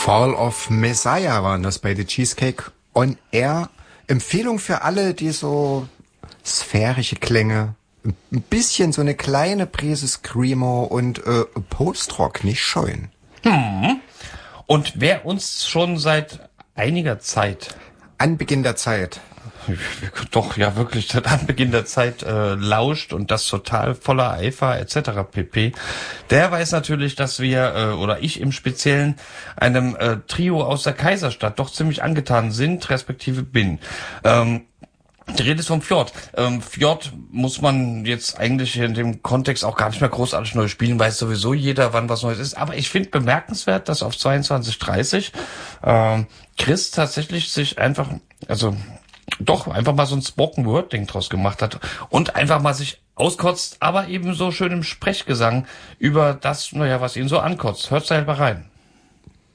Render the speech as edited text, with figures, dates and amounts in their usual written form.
Fall of Messiah waren das bei The Cheesecake on Air. Empfehlung für alle, die so sphärische Klänge, ein bisschen so eine kleine Prise Screamo und Post-Rock nicht scheuen. Und wer uns schon seit einiger Zeit... Anbeginn der Zeit. Doch, ja wirklich, seit Anbeginn der Zeit lauscht und das total voller Eifer etc. pp. Der weiß natürlich, dass wir, oder ich im Speziellen, einem Trio aus der Kaiserstadt doch ziemlich angetan sind, respektive bin. Die Rede ist vom Fjord. Fjord muss man jetzt eigentlich in dem Kontext auch gar nicht mehr großartig neu spielen, weiß sowieso jeder, wann was Neues ist. Aber ich finde bemerkenswert, dass auf 22:30 Chris tatsächlich sich einfach mal so ein Spoken-Word-Ding draus gemacht hat und einfach mal sich auskotzt, aber eben so schön im Sprechgesang über das, was ihn so ankotzt. Hört selber rein.